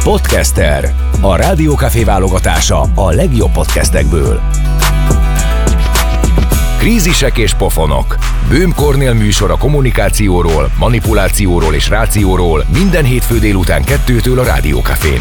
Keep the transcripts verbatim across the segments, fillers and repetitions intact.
Podcaster. A Rádiókafé válogatása a legjobb podcastekből. Krízisek és pofonok. Böhm Kornél műsor a kommunikációról, manipulációról és rációról minden hétfő délután kettőtől a Rádiókafén.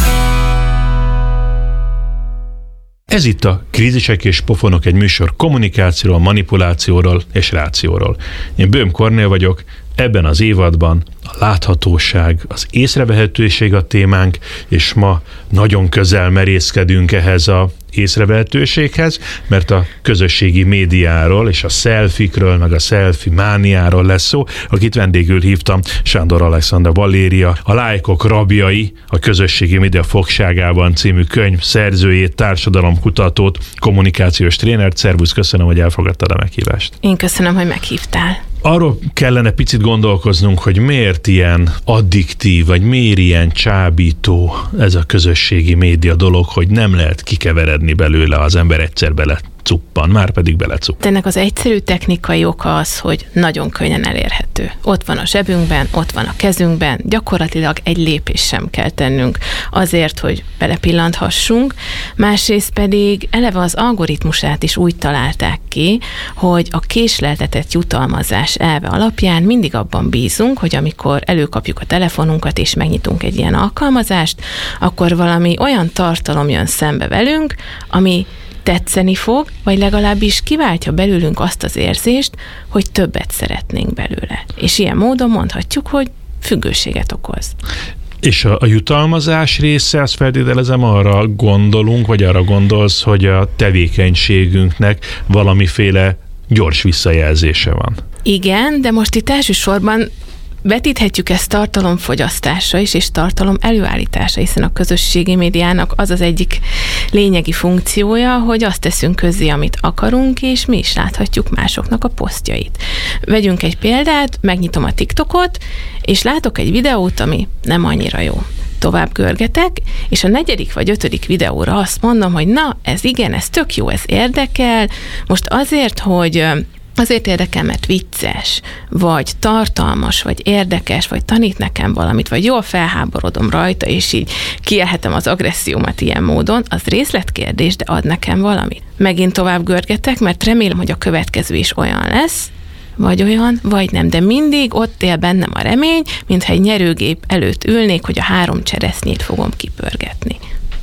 Ez itt a Krízisek és pofonok, egy műsor kommunikációról, manipulációról és rációról. Én Böhm Kornél vagyok, ebben az évadban a láthatóság, az észrevehetőség a témánk, és ma nagyon közel merészkedünk ehhez a észrevehetőséghez, mert a közösségi médiáról és a selfikről, meg a selfie mániáról lesz szó, akit vendégül hívtam, Sándor Alexander Valéria, a Lájkok rabjai, a közösségi média fogságában című könyv szerzőjét, társadalomkutatót, kommunikációs trénert. Szervusz, köszönöm, hogy elfogadtad a meghívást. Én köszönöm, hogy meghívtál. Arról kellene picit gondolkoznunk, hogy miért ilyen addiktív, vagy miért ilyen csábító ez a közösségi média dolog, hogy nem lehet kikeveredni belőle, az ember egyszer bele cuppan, már pedig belecuppan. Ennek az egyszerű technikai oka az, hogy nagyon könnyen elérhető. Ott van a zsebünkben, ott van a kezünkben, gyakorlatilag egy lépést sem kell tennünk azért, hogy belepillanthassunk. Másrészt pedig eleve az algoritmusát is úgy találták ki, hogy a késleltetett jutalmazás elve alapján mindig abban bízunk, hogy amikor előkapjuk a telefonunkat és megnyitunk egy ilyen alkalmazást, akkor valami olyan tartalom jön szembe velünk, ami tetszeni fog, vagy legalábbis kiváltja belőlünk azt az érzést, hogy többet szeretnénk belőle. És ilyen módon mondhatjuk, hogy függőséget okoz. És a, a jutalmazás része, azt feltételezem, arra gondolunk, vagy arra gondolsz, hogy a tevékenységünknek valamiféle gyors visszajelzése van. Igen, de most itt elsősorban vetíthetjük ezt tartalomfogyasztásra is, és tartalom előállítása, hiszen a közösségi médiának az az egyik lényegi funkciója, hogy azt teszünk közzé, amit akarunk, és mi is láthatjuk másoknak a posztjait. Vegyünk egy példát, megnyitom a TikTokot, és látok egy videót, ami nem annyira jó. Tovább görgetek, és a negyedik vagy ötödik videóra azt mondom, hogy na, ez igen, ez tök jó, ez érdekel, most azért, hogy Azért érdekel, mert vicces, vagy tartalmas, vagy érdekes, vagy tanít nekem valamit, vagy jól felháborodom rajta, és így kiélhetem az agressziómat ilyen módon, az részletkérdés, de ad nekem valamit. Megint tovább görgetek, mert remélem, hogy a következő is olyan lesz, vagy olyan, vagy nem, de mindig ott él bennem a remény, mintha egy nyerőgép előtt ülnék, hogy a három cseresznyét fogom kipörgetni.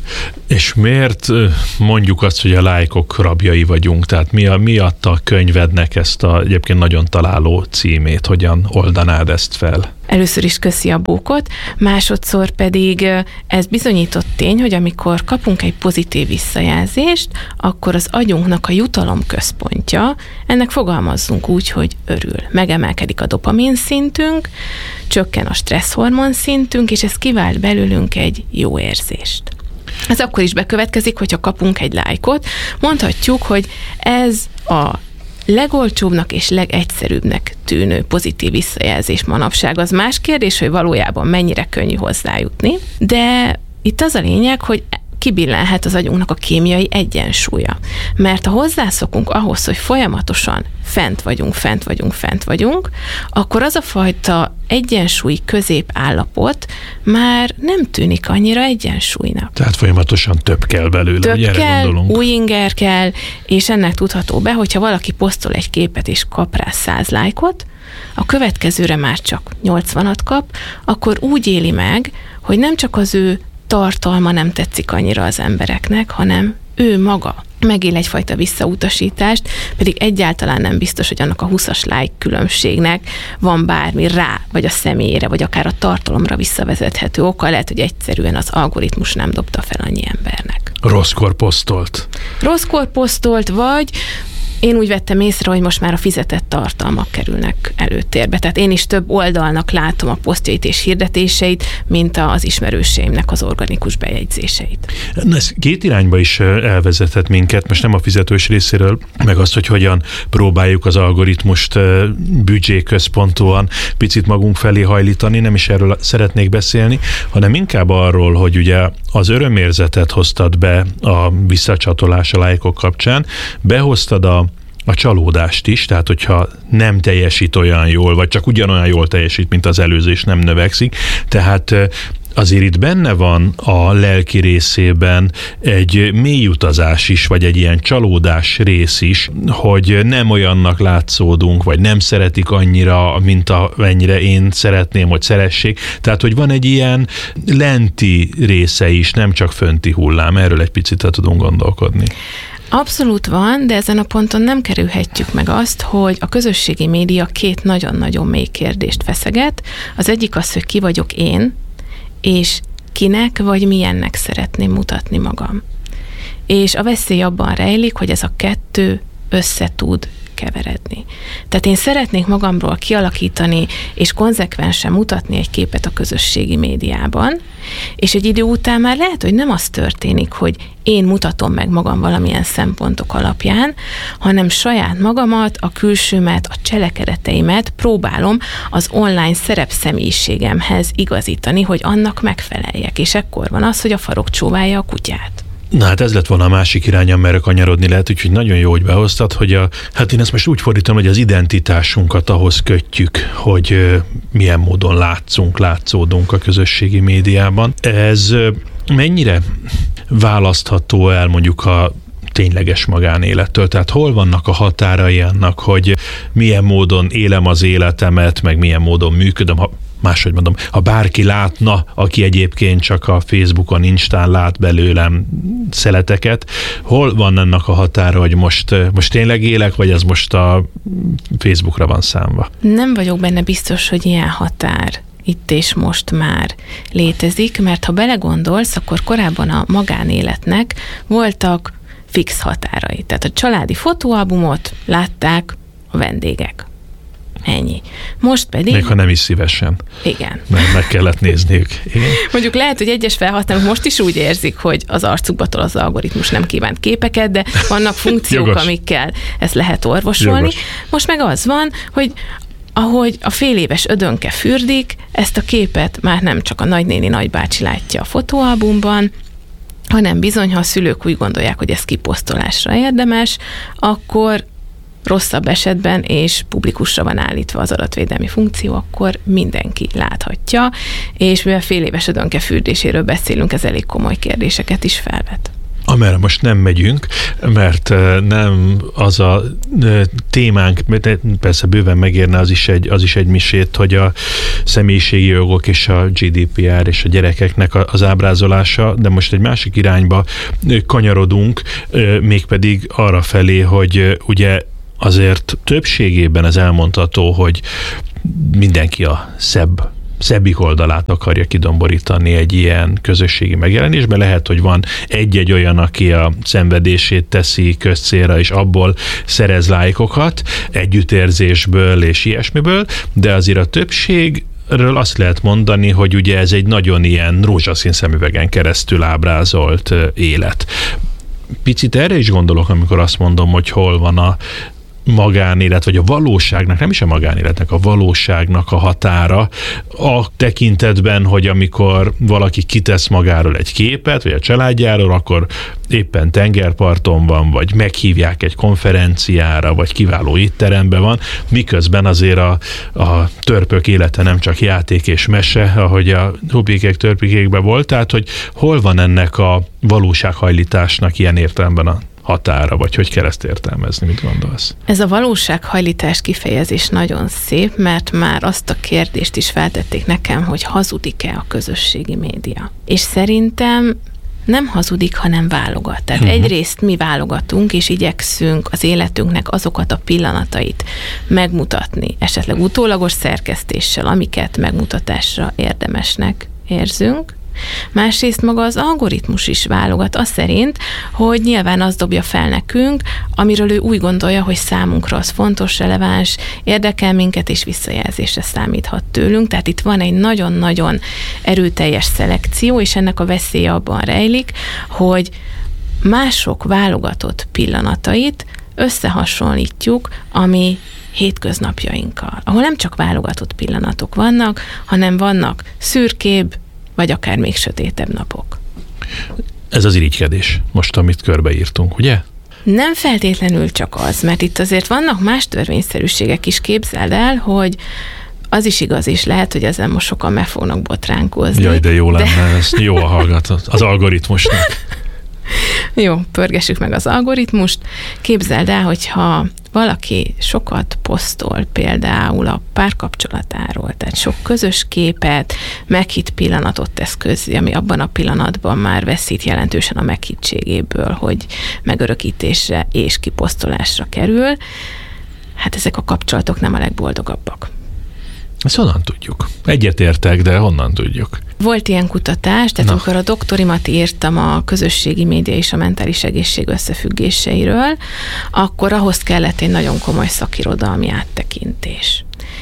És miért mondjuk azt, hogy a lájkok rabjai vagyunk? Tehát mi, a, mi adta a könyvednek ezt a egyébként nagyon találó címét? Hogyan oldanád ezt fel? Először is köszi a bókot, másodszor pedig ez bizonyított tény, hogy amikor kapunk egy pozitív visszajelzést, akkor az agyunknak a jutalom központja, ennek fogalmazzunk úgy, hogy örül. Megemelkedik a dopamin szintünk, csökken a stresszhormon szintünk, és ez kivált belőlünk egy jó érzést. Ez akkor is bekövetkezik, hogyha kapunk egy lájkot. Mondhatjuk, hogy ez a legolcsóbbnak és legegyszerűbbnek tűnő pozitív visszajelzés manapság. Az más kérdés, hogy valójában mennyire könnyű hozzájutni, de itt az a lényeg, hogy kibillenhet az agyunknak a kémiai egyensúlya. Mert ha hozzászokunk ahhoz, hogy folyamatosan fent vagyunk, fent vagyunk, fent vagyunk, akkor az a fajta egyensúlyi középállapot már nem tűnik annyira egyensúlynak. Tehát folyamatosan több kell belőle, több hogy erre kell, gondolunk. új inger kell, és ennek tudható be, hogyha valaki posztol egy képet és kap rá száz lájkot, a következőre már csak nyolcvanat kap, akkor úgy éli meg, hogy nem csak az ő tartalma nem tetszik annyira az embereknek, hanem ő maga megél egyfajta visszautasítást, pedig egyáltalán nem biztos, hogy annak a húszas like különbségnek van bármi rá, vagy a személyére, vagy akár a tartalomra visszavezethető oka, lehet, hogy egyszerűen az algoritmus nem dobta fel annyi embernek. Rosszkor posztolt. Rosszkor posztolt, vagy én úgy vettem észre, hogy most már a fizetett tartalmak kerülnek előtérbe. Tehát én is több oldalnak látom a posztjait és hirdetéseit, mint az ismerőseimnek az organikus bejegyzéseit. Ez két irányba is elvezethet minket, most nem a fizetős részéről, meg azt, hogy hogyan próbáljuk az algoritmust büdzséközpontúan picit magunk felé hajlítani, nem is erről szeretnék beszélni, hanem inkább arról, hogy ugye az örömérzetet hoztad be a visszacsatolás a lájkok kapcsán, behoztad a a csalódást is, tehát hogyha nem teljesít olyan jól, vagy csak ugyanolyan jól teljesít, mint az előző, és nem növekszik, tehát azért itt benne van a lelki részében egy mély utazás is, vagy egy ilyen csalódás rész is, hogy nem olyannak látszódunk, vagy nem szeretik annyira, mint amennyire én szeretném, hogy szeressék. Tehát, hogy van egy ilyen lenti része is, nem csak fönti hullám. Erről egy picit el tudunk gondolkodni. Abszolút van, de ezen a ponton nem kerülhetjük meg azt, hogy a közösségi média két nagyon-nagyon mély kérdést feszeget. Az egyik az, hogy ki vagyok én, és kinek vagy milyennek szeretném mutatni magam. És a veszély abban rejlik, hogy ez a kettő össze tud keveredni. Tehát én szeretnék magamról kialakítani és konzekvensen mutatni egy képet a közösségi médiában, és egy idő után már lehet, hogy nem az történik, hogy én mutatom meg magam valamilyen szempontok alapján, hanem saját magamat, a külsőmet, a cselekedeteimet próbálom az online szerepszemélyiségemhez igazítani, hogy annak megfeleljek, és ekkor van az, hogy a farok csóválja a kutyát. Na hát ez lett volna a másik irány, amerre kanyarodni lehet, úgyhogy nagyon jó, hogy behoztad, hogy a, hát én ezt most úgy fordítom, hogy az identitásunkat ahhoz kötjük, hogy uh, milyen módon látszunk, látszódunk a közösségi médiában. Ez uh, mennyire választható el mondjuk a tényleges magánélettől? Tehát hol vannak a határai annak, hogy milyen módon élem az életemet, meg milyen módon működöm, ha máshogy mondom, ha bárki látna, aki egyébként csak a Facebookon, Instán lát belőlem szeleteket, hol van ennek a határa, hogy most, most tényleg élek, vagy ez most a Facebookra van számva? Nem vagyok benne biztos, hogy ilyen határ itt és most már létezik, mert ha belegondolsz, akkor korábban a magánéletnek voltak fix határai. Tehát a családi fotóalbumot látták a vendégek. Ennyi. Most pedig... Még ha nem is szívesen. Igen. Mert meg kellett nézniük. Igen. Mondjuk lehet, hogy egyes felhasználók most is úgy érzik, hogy az arcukba tol az algoritmus nem kívánt képeket, de vannak funkciók, amikkel ezt lehet orvosolni. Jogos. Most meg az van, hogy ahogy a fél éves ödönke fürdik, ezt a képet már nem csak a nagynéni, nagybácsi látja a fotóalbumban, hanem bizony, ha a szülők úgy gondolják, hogy ez kiposztolásra érdemes, akkor rosszabb esetben, és publikusra van állítva az adatvédelmi funkció, akkor mindenki láthatja, és mivel fél éves ödönke fürdéséről beszélünk, ez elég komoly kérdéseket is felvet. Amerre most nem megyünk, mert nem az a témánk, persze bőven megérne az is egy, az is egy misét, hogy a személyiségi jogok és a gé dé pé er és a gyerekeknek az ábrázolása, de most egy másik irányba kanyarodunk, mégpedig arra felé, hogy ugye azért többségében ez elmondható, hogy mindenki a szebb szebbik oldalát akarja kidomborítani egy ilyen közösségi megjelenésben. Lehet, hogy van egy-egy olyan, aki a szenvedését teszi közcélra, és abból szerez lájkokat, együttérzésből és ilyesmiből, de azért a többségről azt lehet mondani, hogy ugye ez egy nagyon ilyen rózsaszín szemüvegen keresztül ábrázolt élet. Picit erre is gondolok, amikor azt mondom, hogy hol van a magánélet, vagy a valóságnak, nem is a magánéletnek, a valóságnak a határa a tekintetben, hogy amikor valaki kitesz magáról egy képet, vagy a családjáról, akkor éppen tengerparton van, vagy meghívják egy konferenciára, vagy kiváló étteremben van, miközben azért a, a törpök élete nem csak játék és mese, ahogy a Hupikék törpikékben volt, tehát hogy hol van ennek a valósághajlításnak ilyen értelemben a határa, vagy hogy kell ezt értelmezni, mit gondolsz? Ez a valósághajlítás kifejezés nagyon szép, mert már azt a kérdést is feltették nekem, hogy hazudik-e a közösségi média. És szerintem nem hazudik, hanem válogat. Tehát uh-huh. egyrészt mi válogatunk, és igyekszünk az életünknek azokat a pillanatait megmutatni, esetleg utólagos szerkesztéssel, amiket megmutatásra érdemesnek érzünk. Másrészt maga az algoritmus is válogat az szerint, hogy nyilván az dobja fel nekünk, amiről ő úgy gondolja, hogy számunkra az fontos, releváns, érdekel minket, és visszajelzésre számíthat tőlünk. Tehát itt van egy nagyon-nagyon erőteljes szelekció, és ennek a veszélye abban rejlik, hogy mások válogatott pillanatait összehasonlítjuk, ami hétköznapjainkkal, ahol nem csak válogatott pillanatok vannak, hanem vannak szürkébb, vagy akár még sötétebb napok. Ez az irigykedés, most amit körbeírtunk, ugye? Nem feltétlenül csak az, mert itt azért vannak más törvényszerűségek is, képzeld el, hogy az is igaz, és lehet, hogy ezen most sokan meg fognak botránkozni. Jaj, de jó lenne, de... ez jó a hallgat az algoritmusnak. Jó, pörgessük meg az algoritmust. Képzeld el, hogyha valaki sokat posztol például a párkapcsolatáról, tehát sok közös képet, meghitt pillanatot tesz közzé, ami abban a pillanatban már veszít jelentősen a meghittségéből, hogy megörökítésre és kiposztolásra kerül, hát ezek a kapcsolatok nem a legboldogabbak. Ezt honnan tudjuk? Egyetértek, de honnan tudjuk? Volt ilyen kutatás, tehát Na. amikor a doktorimat írtam a közösségi média és a mentális egészség összefüggéseiről, akkor ahhoz kellett egy nagyon komoly szakirodalmi áttekintés.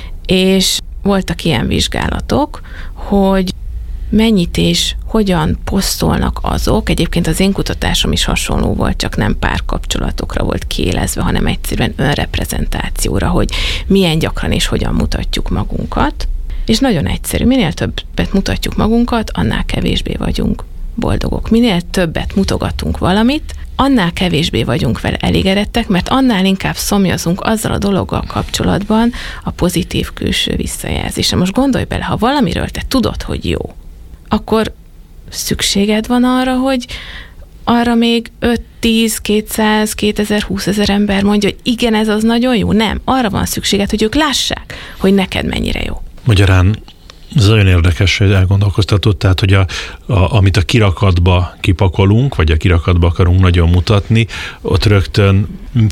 És voltak ilyen vizsgálatok, hogy mennyit és hogyan posztolnak azok, egyébként az én kutatásom is hasonló volt, csak nem párkapcsolatokra volt kiélezve, hanem egyszerűen önreprezentációra, hogy milyen gyakran és hogyan mutatjuk magunkat. És nagyon egyszerű, minél többet mutatjuk magunkat, annál kevésbé vagyunk boldogok. Minél többet mutogatunk valamit, annál kevésbé vagyunk vele elégedettek, mert annál inkább szomjazunk azzal a dologgal kapcsolatban a pozitív külső visszajelzésre. Most gondolj bele, ha valamiről te tudod, hogy jó, akkor szükséged van arra, hogy arra még öt, tíz, kétszáz, kétezer, húszezer ember mondja, hogy igen, ez az nagyon jó. Nem, arra van szükséged, hogy ők lássák, hogy neked mennyire jó. Magyarán ez nagyon érdekes, hogy elgondolkoztatott, tehát, hogy a, a, amit a kirakatba kipakolunk, vagy a kirakatba akarunk nagyon mutatni, ott rögtön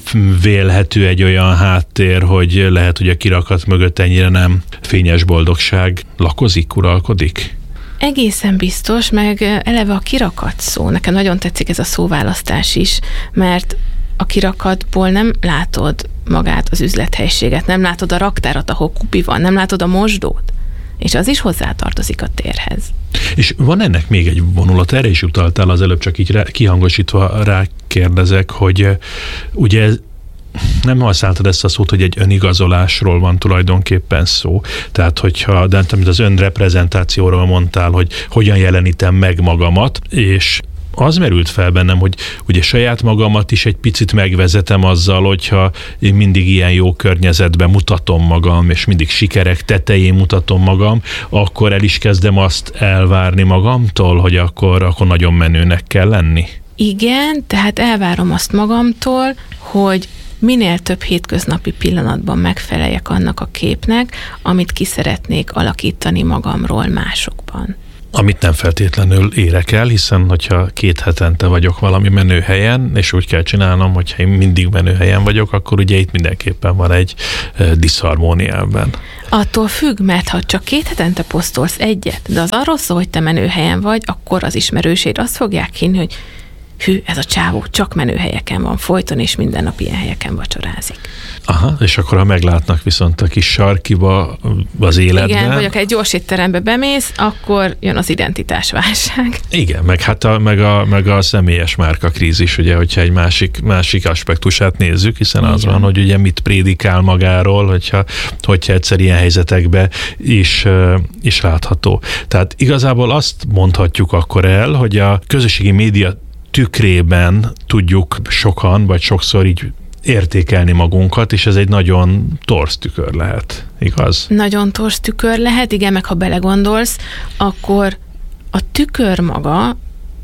vélhető egy olyan háttér, hogy lehet, hogy a kirakat mögött ennyire nem fényes boldogság lakozik, uralkodik? Egészen biztos, meg eleve a kirakat szó. Nekem nagyon tetszik ez a szóválasztás is, mert a kirakatból nem látod magát az üzlethelyiséget, nem látod a raktárat, ahol kupi van, nem látod a mosdót, és az is hozzátartozik a térhez. És van ennek még egy vonulat, erre is utaltál az előbb, csak így rá, kihangosítva rákérdezek, hogy ugye nem használtad ezt a szót, hogy egy önigazolásról van tulajdonképpen szó. Tehát, hogyha, de amit az önreprezentációról mondtál, hogy hogyan jelenítem meg magamat, és az merült fel bennem, hogy ugye saját magamat is egy picit megvezetem azzal, hogyha én mindig ilyen jó környezetben mutatom magam, és mindig sikerek tetején mutatom magam, akkor el is kezdem azt elvárni magamtól, hogy akkor, akkor nagyon menőnek kell lenni. Igen, tehát elvárom azt magamtól, hogy minél több hétköznapi pillanatban megfeleljek annak a képnek, amit ki szeretnék alakítani magamról másokban. Amit nem feltétlenül érek el, hiszen hogyha két hetente vagyok valami menőhelyen, és úgy kell csinálnom, hogyha én mindig menőhelyen vagyok, akkor ugye itt mindenképpen van egy diszharmónia ebben. Attól függ, mert ha csak két hetente posztolsz egyet, de az arról szól, hogy te menőhelyen vagy, akkor az ismerőseid azt fogják hinni, hogy hű, ez a csávó csak menőhelyeken van folyton, és minden nap ilyen helyeken vacsorázik. Aha, és akkor ha meglátnak viszont a kis sarkiba az életben. Igen, vagy akár egy gyors étterembe bemész, akkor jön az identitásválság. Igen, meg hát a, meg a, meg a személyes márkakrízis, ugye, hogyha egy másik, másik aspektusát nézzük, hiszen igen. Az van, hogy ugye mit prédikál magáról, hogyha, hogyha egyszer ilyen helyzetekben is, is látható. Tehát igazából azt mondhatjuk akkor el, hogy a közösségi média tükrében tudjuk sokan, vagy sokszor így értékelni magunkat, és ez egy nagyon torz tükör lehet, igaz? Nagyon torz tükör lehet, igen, meg ha belegondolsz, akkor a tükör maga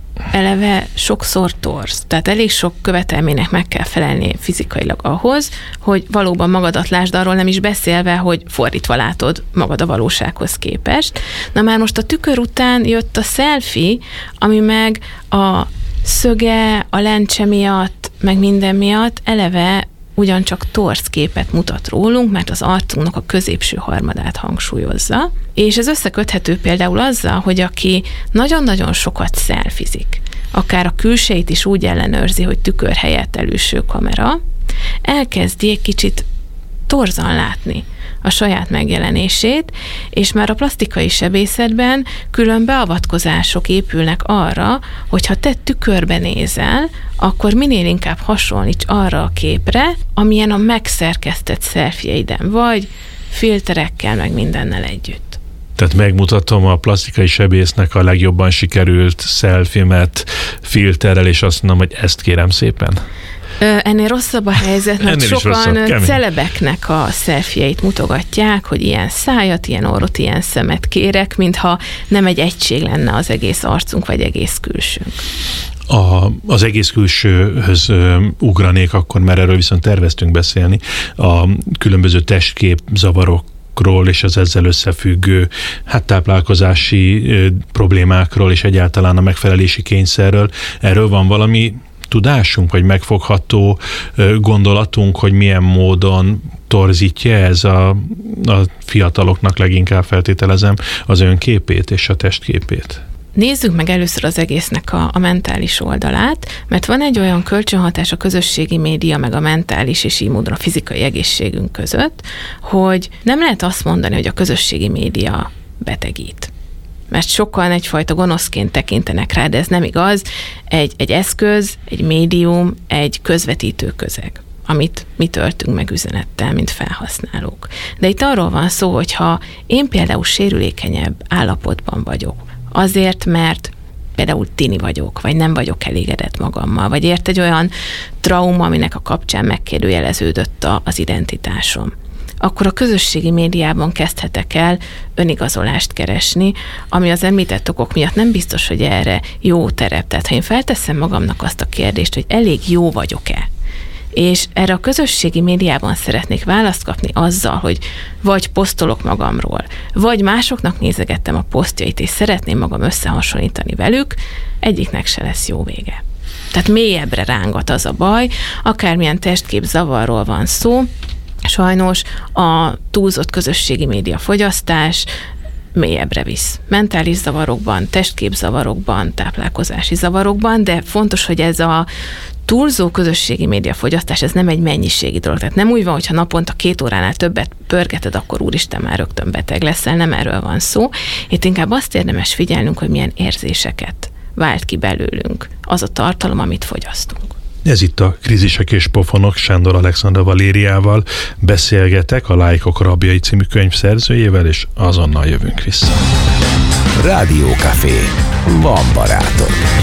eleve sokszor torz. Tehát elég sok követelménynek meg kell felelni fizikailag ahhoz, hogy valóban magadat lásd, arról nem is beszélve, hogy fordítva látod magad a valósághoz képest. Na már most a tükör után jött a selfie, ami meg a szöge, a lencse miatt, meg minden miatt eleve ugyancsak torz képet mutat rólunk, mert az arcunknak a középső harmadát hangsúlyozza, és ez összeköthető például azzal, hogy aki nagyon-nagyon sokat szelfizik, akár a külsejét is úgy ellenőrzi, hogy tükör helyett előső kamera, elkezdi egy kicsit torzan látni a saját megjelenését, és már a plastikai sebészetben külön beavatkozások épülnek arra, hogy ha te tükörbe nézel, akkor minél inkább hasonlíts arra a képre, amilyen a megszerkesztett selfieiden vagy, filterekkel, meg mindennel együtt. Tehát megmutatom a plastikai sebésznek a legjobban sikerült selfie-met filterrel, és azt mondom, hogy ezt kérem szépen. Ennél rosszabb a helyzet, mert sokan celebeknek a szelfjeit mutogatják, hogy ilyen szájat, ilyen orrot, ilyen szemet kérek, mintha nem egy egység lenne az egész arcunk, vagy egész külsőnk. A, az egész külsőhöz ö, ugranék akkor, mert erről viszont terveztünk beszélni, a különböző testkép zavarok és az ezzel összefüggő hát táplálkozási ö, problémákról és egyáltalán a megfelelési kényszerről. Erről van valami tudásunk, vagy megfogható ö, gondolatunk, hogy milyen módon torzítja ez a, a fiataloknak, leginkább feltételezem, az önképét és a testképét? Nézzük meg először az egésznek a, a mentális oldalát, mert van egy olyan kölcsönhatás a közösségi média, meg a mentális és így módon a fizikai egészségünk között, hogy nem lehet azt mondani, hogy a közösségi média betegít. Mert sokan egyfajta gonoszként tekintenek rá, de ez nem igaz. Egy, egy eszköz, egy médium, egy közvetítő közeg, amit mi töltünk meg üzenettel, mint felhasználók. De itt arról van szó, hogy ha én például sérülékenyebb állapotban vagyok, azért, mert például tini vagyok, vagy nem vagyok elégedett magammal, vagy ért egy olyan trauma, aminek a kapcsán megkérdőjeleződött a, az identitásom, akkor a közösségi médiában kezdhetek el önigazolást keresni, ami az említett okok miatt nem biztos, hogy erre jó terep. Tehát ha én felteszem magamnak azt a kérdést, hogy elég jó vagyok-e, és erre a közösségi médiában szeretnék választ kapni azzal, hogy vagy posztolok magamról, vagy másoknak nézegettem a posztjait, és szeretném magam összehasonlítani velük, egyiknek se lesz jó vége. Tehát mélyebbre rángat az a baj, akármilyen testkép zavarról van szó, sajnos a túlzott közösségi média fogyasztás mélyebbre visz. Mentális zavarokban, testképzavarokban, táplálkozási zavarokban, de fontos, hogy ez a túlzó közösségi média fogyasztás, ez nem egy mennyiségi dolog. Tehát nem úgy van, hogyha naponta két óránál többet pörgeted, akkor úristen, már rögtön beteg leszel, nem erről van szó. Itt inkább azt érdemes figyelnünk, hogy milyen érzéseket vált ki belőlünk az a tartalom, amit fogyasztunk. Ez itt a Krízisek és pofonok, Sándor Alexandra Valériával beszélgetek, a Lájkok rabjai című könyv szerzőjével, és azonnal jövünk vissza. Rádiókafé. Van barátok.